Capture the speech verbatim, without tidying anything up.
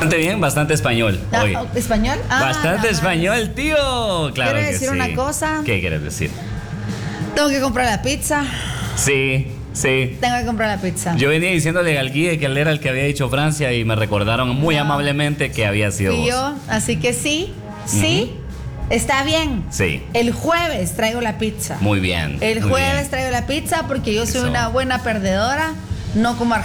Bastante bien, bastante español Ah, hoy. ¿Español? Ah, Bastante no, español, tío. Claro ¿Quiero que decir sí. una cosa? ¿Qué quieres decir? Tengo que comprar la pizza. Sí, sí. Tengo que comprar la pizza. Yo venía diciéndole al guía que él era el que había dicho Francia y me recordaron muy No. amablemente que había sido Fui vos. yo, así que sí, sí, está bien. Sí. El jueves traigo la pizza. Muy bien. El muy jueves bien. traigo la pizza porque yo soy Eso. una buena perdedora, no como